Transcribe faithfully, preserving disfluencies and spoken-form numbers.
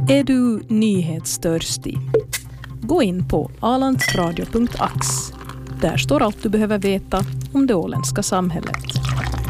Är du nyhetstörstig? Gå in på alandsradio punkt ax. Där står allt du behöver veta om det åländska samhället.